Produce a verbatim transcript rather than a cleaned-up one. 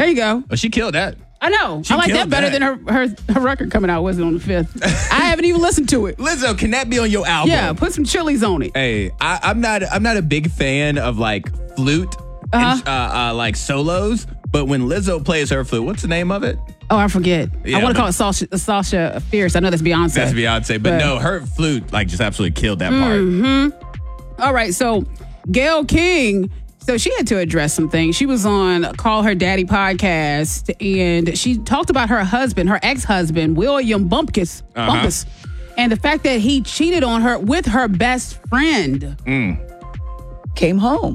There you go. But she killed that. I know. She I like that killed better that. than her, her her record coming out, was it, on the fifth? I haven't even listened to it. Lizzo, can that be on your album? Yeah, put some chilies on it. Hey, I, I'm not. I'm not a big fan of like flute, Uh-huh. and, uh, uh, like solos. But when Lizzo plays her flute, what's the name of it? Oh, I forget. Yeah, I want to but- call it Sasha, Sasha Fierce. I know that's Beyonce. That's Beyonce. But, But- no, her flute like just absolutely killed that part. Mm-hmm. All right, so Gayle King. So she had to address some things. She was on Call Her Daddy podcast, and she talked about her husband, her ex-husband, William Bumpkus, Uh-huh. Bumpus, and the fact that he cheated on her with her best friend. Came home.